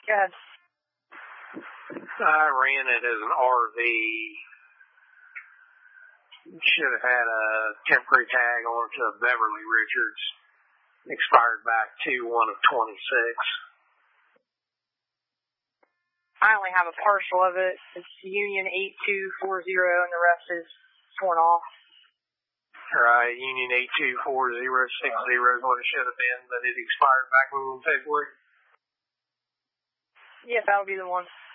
Go ahead. I ran it as an RV. Should have had a temporary tag on it to Beverly Richards. Expired back 2/1/26. I only have a partial of it. It's Union 8240, and the rest is torn off. Right, Union 824060 is what it should have been, but it expired back in February. Yes, that'll be the one.